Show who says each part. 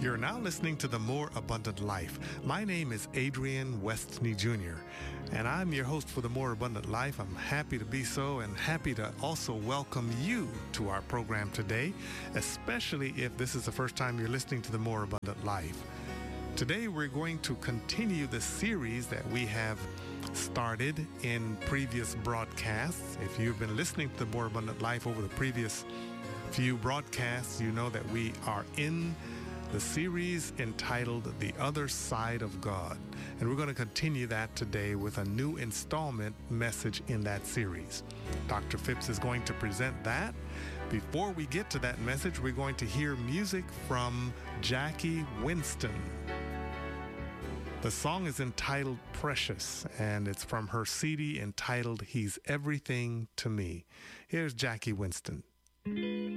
Speaker 1: You're now listening to The More Abundant Life. My name is Adrian Westney Jr., and I'm your host for The More Abundant Life. I'm happy to be so and happy to also welcome you to our program today, especially if this is the first time you're listening to The More Abundant Life. Today, we're going to continue the series that we have started in previous broadcasts. If you've been listening to The More Abundant Life over the previous few broadcasts, you know that we are in the series entitled The Other Side of God. And we're going to continue that today with a new installment message in that series. Dr. Phipps is going to present that. Before we get to that message, we're going to hear music from Jackie Winston. The song is entitled Precious, and it's from her CD entitled He's Everything to Me. Here's Jackie Winston.